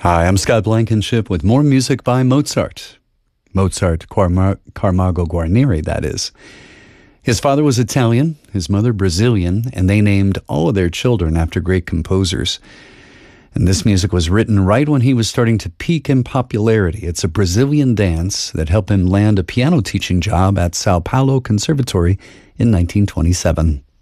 Hi, I'm Scott Blankenship with more music by Mozart. Mozart Camargo Guarneri, that is. His father was Italian, his mother Brazilian, and they named all of their children after great composers. And this music was written right when he was starting to peak in popularity. It's a Brazilian dance that helped him land a piano teaching job at Sao Paulo Conservatory in 1927.